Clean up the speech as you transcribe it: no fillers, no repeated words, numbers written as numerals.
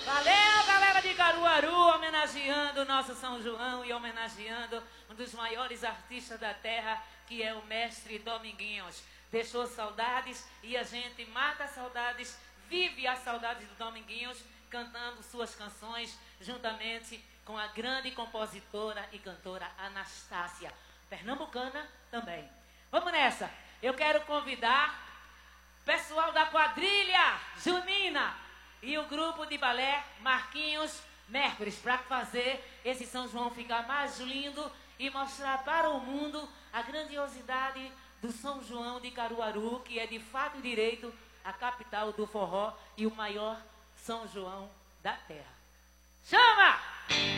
Valeu, galera de Caruaru, homenageando o nosso São João e homenageando um dos maiores artistas da terra, que é o mestre Dominguinhos. Deixou saudades e a gente mata as saudades, vive as saudades do Dominguinhos, cantando suas canções juntamente com a grande compositora e cantora Anastácia, pernambucana também. Vamos nessa, eu quero convidar o pessoal da quadrilha junina e o grupo de balé Marquinhos Mércules para fazer esse São João ficar mais lindo e mostrar para o mundo a grandiosidade do São João de Caruaru, que é de fato e direito a capital do forró e o maior São João da terra. Chama!